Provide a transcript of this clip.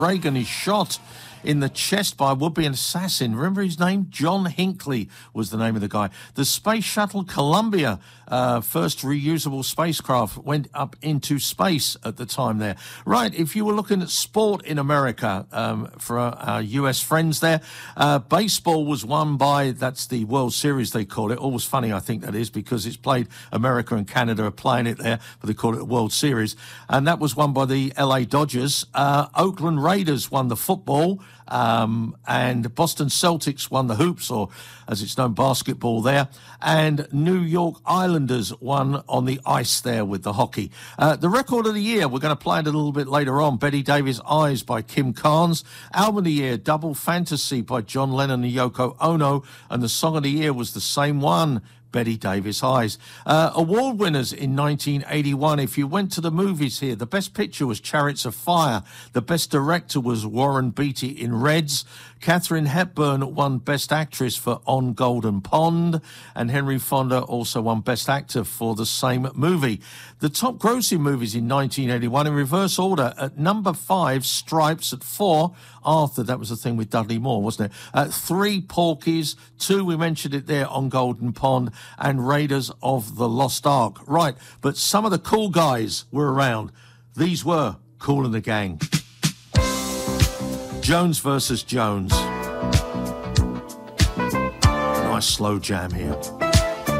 Reagan is shot in the chest by a would-be assassin. Remember his name? John Hinckley was the name of the guy. The Space Shuttle Columbia, first reusable spacecraft, went up into space at the time there. Right, if you were looking at sport in America, for our US friends there, baseball was won by, that's the World Series they call it. Always funny, I think that is, because it's played, America and Canada are playing it there, but they call it the World Series. And that was won by the LA Dodgers. Oakland Raiders won the football. And Boston Celtics won the hoops, or as it's known, basketball there. And New York Islanders won on the ice there with the hockey. The record of the year, we're going to play it a little bit later on. Betty Davis' Eyes by Kim Carnes. Album of the year, Double Fantasy by John Lennon and Yoko Ono. And the song of the year was the same one, Betty Davis' Eyes. Award winners in 1981. If you went to the movies here, the best picture was Chariots of Fire. The best director was Warren Beatty in Reds. Katharine Hepburn won Best Actress for On Golden Pond. And Henry Fonda also won Best Actor for the same movie. The top grossing movies in 1981 in reverse order. At number 5, Stripes. At 4, Arthur. That was the thing with Dudley Moore, wasn't it? At 3, Porky's. 2, we mentioned it there, On Golden Pond. And Raiders of the Lost Ark. Right, but some of the cool guys were around. These were Kool and the Gang. Jones versus Jones. Nice slow jam here.